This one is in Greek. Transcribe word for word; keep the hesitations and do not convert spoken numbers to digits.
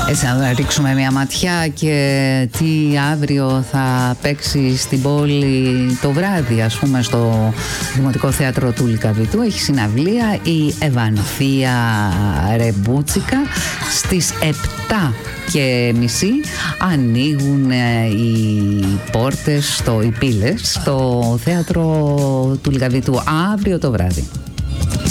Έτσι να ρίξουμε μια ματιά και τι αύριο θα παίξει στην πόλη το βράδυ, ας πούμε στο Δημοτικό Θέατρο του Λυκαβητού. Έχει συναυλία η Ευανθία Ρεμπούτσικα στις επτά και μισή ανοίγουν οι πόρτες, στο, οι πύλες στο Θέατρο του Λυκαβητού αύριο το βράδυ.